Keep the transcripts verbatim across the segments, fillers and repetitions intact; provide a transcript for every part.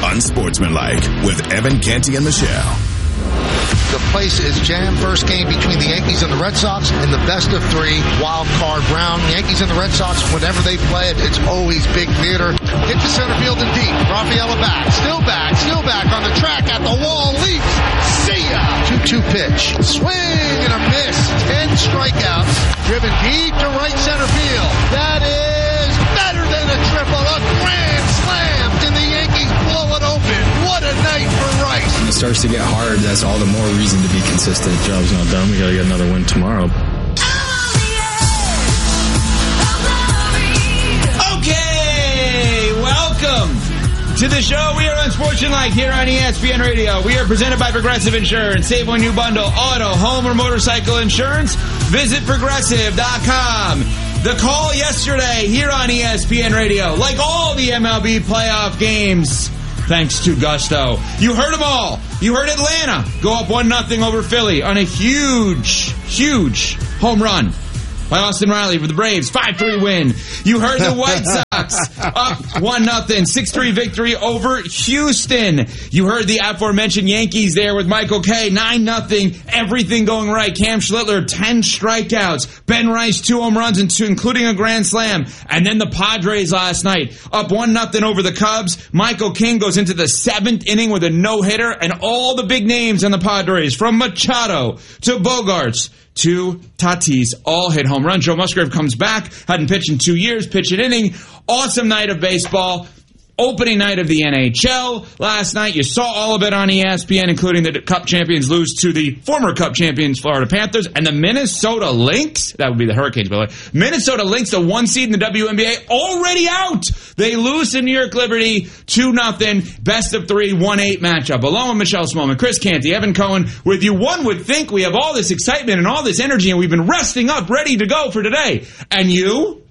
Unsportsmanlike with Evan Canty and Michelle. The place is jammed. First game between the Yankees and the Red Sox in the best of three wild card round. Yankees and the Red Sox, whenever they play it, it's always big theater. Hit to center field and deep. Rafaela back. Still back. Still back on the track at the wall. Leaps. See ya. two two pitch. Swing and a miss. Ten strikeouts. Driven deep to right center field. That is better than a triple. A grand slam. And the Yankees blow it open. What a night for Rice. When it starts to get hard, that's all the more reason to be consistent. Job's not done. We got to get another win tomorrow. Okay, welcome to the show. We are Unsportsmanlike here on E S P N Radio. We are presented by Progressive Insurance. Save on you bundle auto, home, or motorcycle insurance. Visit progressive dot com. The call yesterday here on E S P N Radio, like all the M L B playoff games, thanks to Gusto. You heard them all. You heard Atlanta go up one nothing over Philly on a huge, huge home run by Austin Riley for the Braves. five three win. You heard the White Sox up one nothing. six three victory over Houston. You heard the aforementioned Yankees there with Michael Kay. nine nothing. Everything going right. Cam Schlittler, ten strikeouts. Ben Rice, two home runs, and two, including a grand slam. And then the Padres last night up one nothing over the Cubs. Michael King goes into the seventh inning with a no-hitter. And all the big names on the Padres, from Machado to Bogarts to Tatis, all hit home runs. Joe Musgrove comes back, hadn't pitched in two years, pitched an inning. Awesome night of baseball. Opening night of the N H L last night. You saw all of it on E S P N, including the Cup champions lose to the former Cup champions Florida Panthers, and the Minnesota Lynx, that would be the Hurricanes, by the way. Minnesota Lynx, the one seed in the W N B A, already out. They lose to New York Liberty two nothing. Best of three, one eight matchup. Along with Michelle Smallman, Chris Canty, Evan Cohen with you. One would think we have all this excitement and all this energy, and we've been resting up, ready to go for today. And you?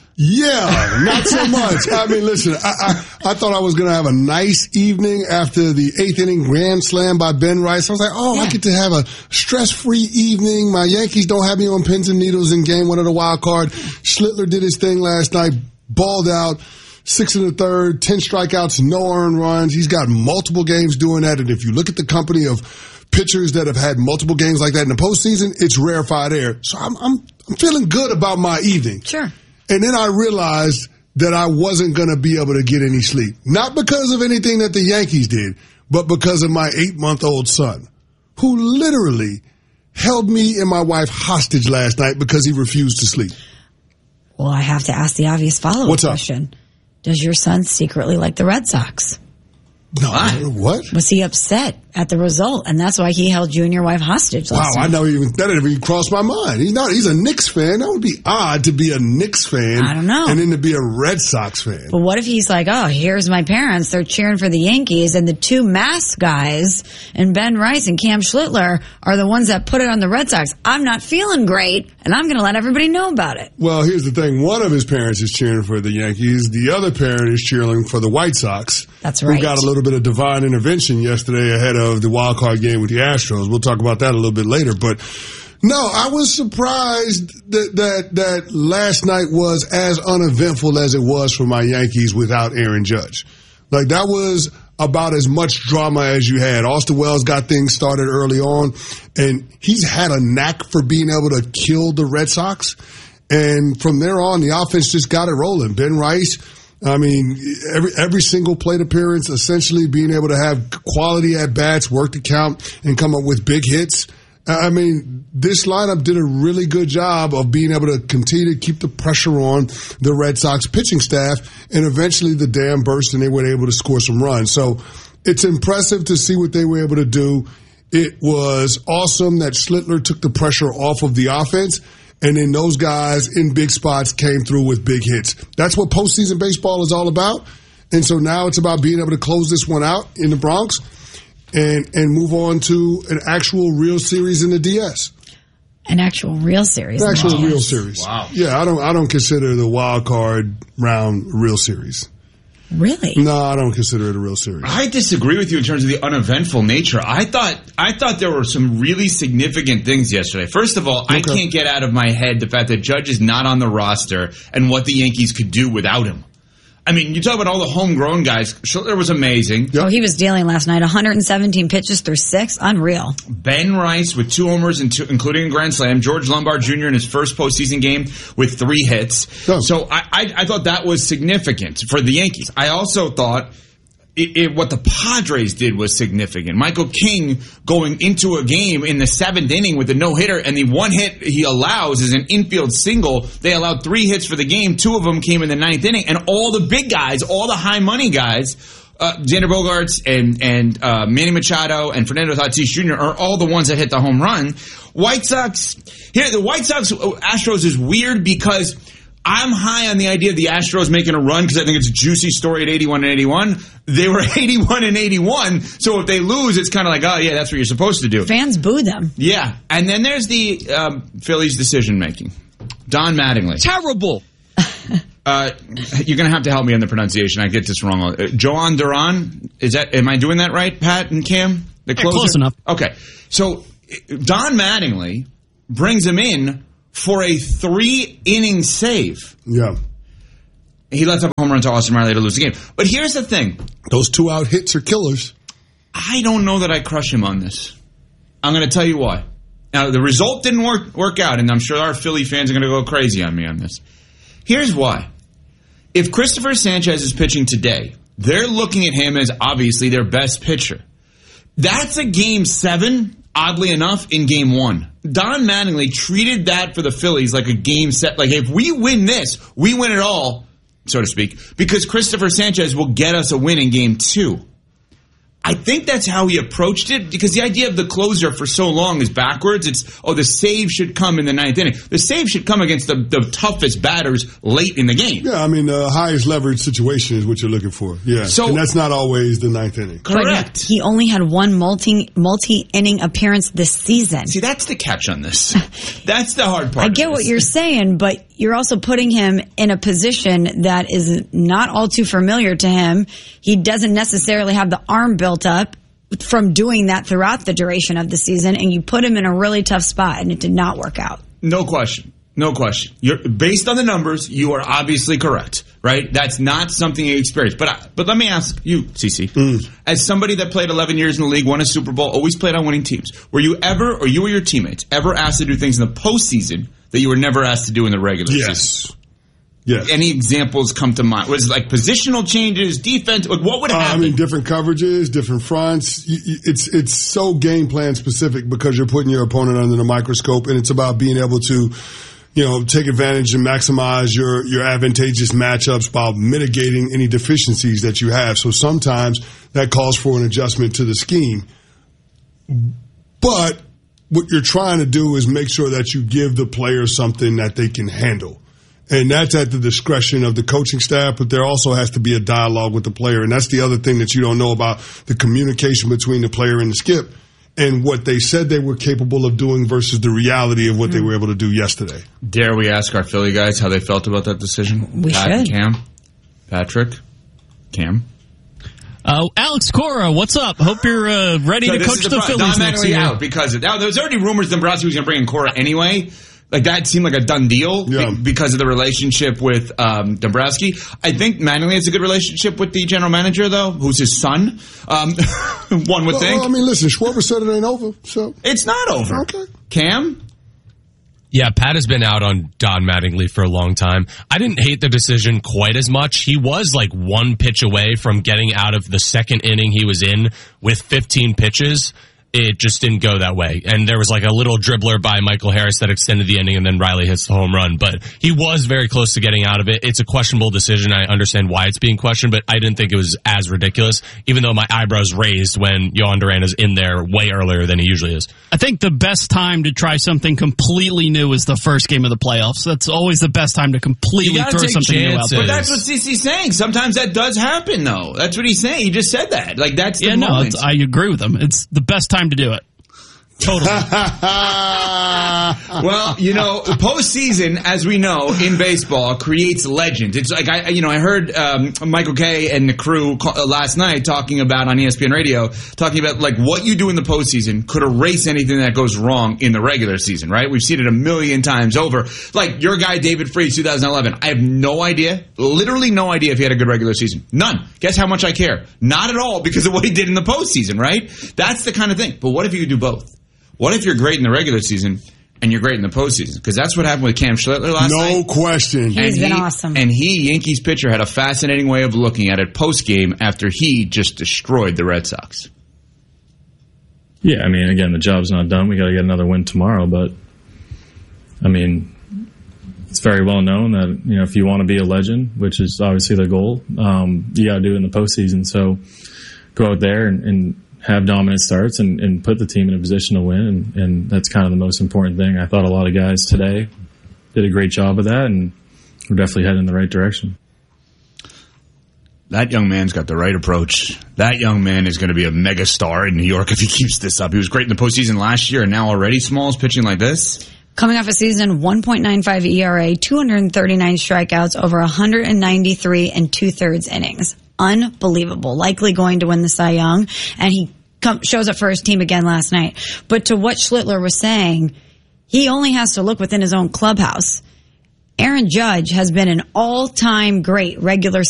Yeah, not so much. I mean, listen, I, I, I thought I was going to have a nice evening after the eighth inning grand slam by Ben Rice. I was like, oh, yeah. I get to have a stress-free evening. My Yankees don't have me on pins and needles in game one of the wild card. Schlittler did his thing last night, balled out, six in the third, ten strikeouts, no earned runs. He's got multiple games doing that. And if you look at the company of pitchers that have had multiple games like that in the postseason, it's rarefied air. So I'm, I'm, I'm feeling good about my evening. Sure. And then I realized that I wasn't going to be able to get any sleep. Not because of anything that the Yankees did, but because of my eight-month-old son, who literally held me and my wife hostage last night because he refused to sleep. Well, I have to ask the obvious follow-up What's up? question. Does your son secretly like the Red Sox? No, what? what? Was he upset at the result, and that's why he held you and your wife hostage last Wow, night? I never even, that didn't even cross my mind. He's not, he's a Knicks fan. That would be odd to be a Knicks fan. I don't know. And then to be a Red Sox fan. But what if he's like, oh, here's my parents, they're cheering for the Yankees, and the two masked guys, and Ben Rice and Cam Schlittler, are the ones that put it on the Red Sox. I'm not feeling great, and I'm going to let everybody know about it. Well, here's the thing. One of his parents is cheering for the Yankees. The other parent is cheering for the White Sox. That's right. Who got a little bit of divine intervention yesterday ahead of the wild card game with the Astros. We'll talk about that a little bit later. But no, I was surprised that, that, that last night was as uneventful as it was for my Yankees without Aaron Judge. Like, that was about as much drama as you had. Austin Wells got things started early on, and he's had a knack for being able to kill the Red Sox. And from there on, the offense just got it rolling. Ben Rice, I mean, every every single plate appearance, essentially being able to have quality at-bats, work the count, and come up with big hits. I mean, this lineup did a really good job of being able to continue to keep the pressure on the Red Sox pitching staff, and eventually the dam burst and they were able to score some runs. So it's impressive to see what they were able to do. It was awesome that Schlittler took the pressure off of the offense, and then those guys in big spots came through with big hits. That's what postseason baseball is all about. And so now it's about being able to close this one out in the Bronx and and move on to an actual real series in the D S. An actual real series. An actual wow. real series. Wow. Yeah, I don't I don't consider the wild card round a real series. Really? No, I don't consider it a real series. I disagree with you in terms of the uneventful nature. I thought I thought there were some really significant things yesterday. First of all, okay. I can't get out of my head the fact that Judge is not on the roster and what the Yankees could do without him. I mean, you talk about all the homegrown guys. Schlittler was amazing. Yep. Oh, he was dealing last night. one hundred seventeen pitches through six. Unreal. Ben Rice with two homers, and two, including a grand slam. George Lombard Junior in his first postseason game with three hits. Oh. So I, I, I thought that was significant for the Yankees. I also thought It, it, what the Padres did was significant. Michael King going into a game in the seventh inning with a no-hitter, and the one hit he allows is an infield single. They allowed three hits for the game. Two of them came in the ninth inning, and all the big guys, all the high-money guys, uh, Xander Bogaerts and, and uh, Manny Machado and Fernando Tatis Junior are all the ones that hit the home run. White Sox, here, the White Sox Astros is weird because I'm high on the idea of the Astros making a run because I think it's a juicy story at eighty-one and eighty-one. They were eighty-one and eighty-one, so if they lose, it's kind of like, oh, yeah, that's what you're supposed to do. Fans boo them. Yeah, and then there's the um, Phillies' decision-making. Don Mattingly. Terrible. uh, you're going to have to help me on the pronunciation. I get this wrong. Uh, Joan Duran, is that? Am I doing that right, Pat and Cam? The yeah, close enough. Okay, so Don Mattingly brings him in for a three-inning save. Yeah. He lets up a home run to Austin Riley to lose the game. But here's the thing. Those two-out hits are killers. I don't know that I crush him on this. I'm going to tell you why. Now, the result didn't work work out, and I'm sure our Philly fans are going to go crazy on me on this. Here's why. If Christopher Sanchez is pitching today, they're looking at him as obviously their best pitcher. That's a game seven, oddly enough, in game one. Don Mattingly treated that for the Phillies like a game set. Like, if we win this, we win it all, so to speak, because Christopher Sanchez will get us a win in game two. I think that's how he approached it, because the idea of the closer for so long is backwards. It's, oh, the save should come in the ninth inning. The save should come against the, the toughest batters late in the game. Yeah, I mean, the highest leverage situation is what you're looking for. Yeah, so, and that's not always the ninth inning. Correct. He only had one multi, multi-inning appearance this season. See, that's the catch on this. That's the hard part. I get what you're saying, but you're also putting him in a position that is not all too familiar to him. He doesn't necessarily have the arm built up from doing that throughout the duration of the season, and you put him in a really tough spot, and it did not work out. No question. No question. You're, based on the numbers, you are obviously correct, right? That's not something you experienced. But I, but let me ask you, CeCe, mm. as somebody that played eleven years in the league, won a Super Bowl, always played on winning teams, were you ever, or you or your teammates, ever asked to do things in the postseason that you were never asked to do in the regular yes. season? Yes. Any examples come to mind? Was it like positional changes, defense? Like what would happen? Uh, I mean, different coverages, different fronts. It's it's so game plan specific because you're putting your opponent under the microscope, and it's about being able to, you know, take advantage and maximize your, your advantageous matchups while mitigating any deficiencies that you have. So sometimes that calls for an adjustment to the scheme. But what you're trying to do is make sure that you give the player something that they can handle. And that's at the discretion of the coaching staff, but there also has to be a dialogue with the player. And that's the other thing that you don't know about the communication between the player and the skip and what they said they were capable of doing versus the reality of what mm-hmm. they were able to do yesterday. Dare we ask our Philly guys how they felt about that decision? We Pat should. Cam? Patrick? Cam? Uh, Alex Cora, what's up? Hope you're uh, ready so to coach the, the Phillies Don next Mattingly year. Out because of, now, there was already rumors Dombrowski was going to bring in Cora anyway. Like, that seemed like a done deal yeah. be- because of the relationship with um, Dombrowski. I think Mattingly has a good relationship with the general manager, though, who's his son. Um, one would well, think. Well, I mean, listen, Schwarber said it ain't over, so. It's not over. Okay. Cam? Yeah, Pat has been out on Don Mattingly for a long time. I didn't hate the decision quite as much. He was like one pitch away from getting out of the second inning he was in with fifteen pitches. It just didn't go that way. And there was like a little dribbler by Michael Harris that extended the inning, and then Riley hits the home run. But he was very close to getting out of it. It's a questionable decision. I understand why it's being questioned, but I didn't think it was as ridiculous, even though my eyebrows raised when Yohan Duran is in there way earlier than he usually is. I think the best time to try something completely new is the first game of the playoffs. That's always the best time to completely throw something chances. new out there. But that's what CeCe's saying. Sometimes that does happen, though. That's what he's saying. He just said that. Like, that's the yeah, moment. no, I agree with him. It's the best time to do it. Totally. Well, you know, postseason, as we know, in baseball, creates legends. It's like, I, you know, I heard um, Michael Kay and the crew last night talking about, on E S P N Radio, talking about, like, what you do in the postseason could erase anything that goes wrong in the regular season, right? We've seen it a million times over. Like, your guy, David Freese, two thousand eleven. I have no idea, literally no idea if he had a good regular season. None. Guess how much I care? Not at all, because of what he did in the postseason, right? That's the kind of thing. But what if you could do both? What if you're great in the regular season and you're great in the postseason? Because that's what happened with Cam Schlittler last no night. No question. He's and been he, awesome. And he, Yankees pitcher, had a fascinating way of looking at it post-game after he just destroyed the Red Sox. Yeah, I mean, again, the job's not done. We got to get another win tomorrow. But, I mean, it's very well known that, you know, if you want to be a legend, which is obviously the goal, um, you got to do it in the postseason. So go out there and, and have dominant starts and, and put the team in a position to win. And, and that's kind of the most important thing. I thought a lot of guys today did a great job of that, and we're definitely heading in the right direction. That young man's got the right approach. That young man is going to be a mega star in New York if he keeps this up. He was great in the postseason last year, and now already Small's pitching like this. Coming off a season, one point nine five E R A, two hundred thirty-nine strikeouts, over one hundred ninety-three and two-thirds innings. Unbelievable. Likely going to win the Cy Young, and he come, shows up for his team again last night. But to what Schlittler was saying, he only has to look within his own clubhouse. Aaron Judge has been an all-time great regular